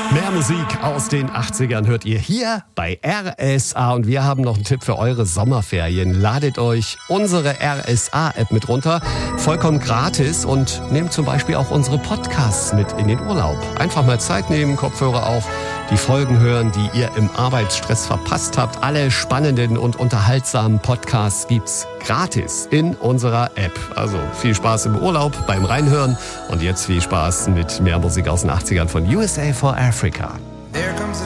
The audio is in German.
Mehr Musik aus den 80ern hört ihr hier bei RSA und wir haben noch einen Tipp für eure Sommerferien. Ladet euch unsere RSA-App mit runter, vollkommen gratis und nehmt zum Beispiel auch unsere Podcasts mit in den Urlaub. Einfach mal Zeit nehmen, Kopfhörer auf, die Folgen hören, die ihr im Arbeitsstress verpasst habt. Alle spannenden und unterhaltsamen Podcasts gibt's gratis in unserer App. Also viel Spaß im Urlaub beim Reinhören und jetzt viel Spaß mit mehr Musik aus den 80ern von USA for Africa. There comes a